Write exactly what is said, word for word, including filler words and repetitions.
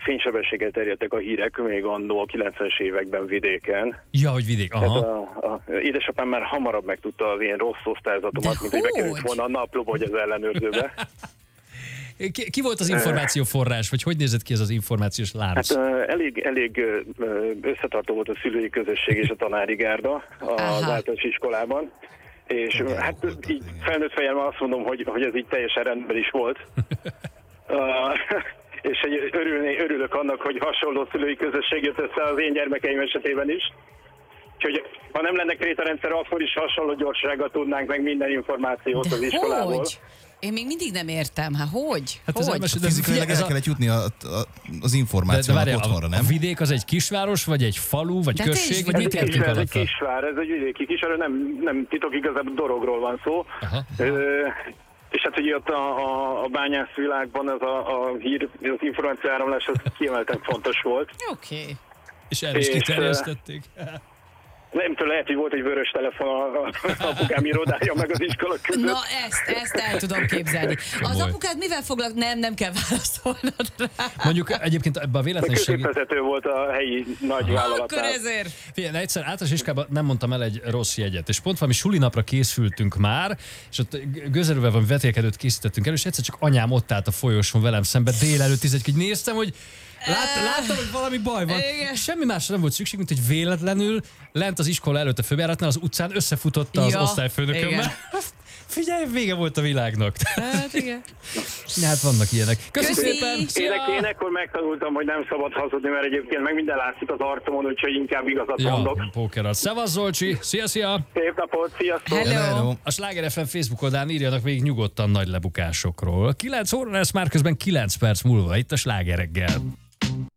fénysebességgel terjedtek a hírek még annó a kilencvenes években vidéken. Ja, hogy vidék, aha. A, a, édesapám már hamarabb megtudta az én rossz osztályzatomat, mint hogy bekerült volna a naplóba, hogy az ellenőrzőbe. Ki, ki volt az információforrás, vagy hogy nézett ki ez az információs lánc? Hát elég, elég összetartó volt a szülői közösség és a tanári gárda az általános iskolában. És igen, hát így felnőtt fejemmel azt mondom, hogy, hogy ez így teljesen rendben is volt. uh, és egy örülné, örülök annak, hogy hasonló szülői közösség jött össze az én gyermekeim esetében is. Úgyhogy ha nem lenne krétarendszer, akkor is hasonló gyorsággal tudnánk meg minden információt de az iskolából. Hogy? Én még mindig nem értem, hát hogy? Hát hogy? elmes, de fizikailag el kellett jutni a, a, az információnak otthonra, nem? A vidék az egy kisváros, vagy egy falu, vagy de község, vagy mit értünk alatt? Ez egy alatt? kisvár, ez egy vidéki kisvár, nem, nem titok, igazából Dorogról van szó. Aha. Ö, és hát ugye ott a, a, a bányászvilágban ez a, a hír, az információáramlás az kiemelten fontos volt. Oké. Okay. És el is kiterjesztették. Nem tudom, lehet, hogy volt egy vörös telefon az apukám irodája meg az iskola között. Na ezt, ezt el tudom képzelni. Az apukád mivel foglalkozik? Nem, nem kell válaszolnod rá. Mondjuk egyébként ebben a véletlenség... Középvezető volt a helyi nagy vállalatnál. Akkor ezért. Figyelj, egyszer általános iskolában nem mondtam el egy rossz jegyet, és pont valami sulinapra készültünk már, és ott gőzerővel valami vetélkedőt készítettünk elő, és egyszer csak anyám ott állt a folyosón velem szembe délelőtt tízegyig, így néztem, hogy Lát, láttam, hogy valami baj van. Igen. Semmi másra nem volt szükség, mint hogy véletlenül lent az iskola előtt a főbejáratnál az utcán összefutotta az ja, osztályfőnökömmel. Figyelj, vége volt a világnak. Hát igen. Hát vannak ilyenek. Köszi, Köszi szépen! Én, én ekkor megtanultam, hogy nem szabad hazudni, mert egyébként meg minden látszik az arcomon, úgyhogy inkább igazat ja, mondok. Pókerad. Szevasz Zolcsi! Szia, szia! Szép napot, sziasztok! Hello. Hello. A Sláger ef em Facebook oldalán írjanak még nyugodtan nagy lebukásokról. kilenc óra lesz, már közben kilenc perc múlva itt a Sláger reggel.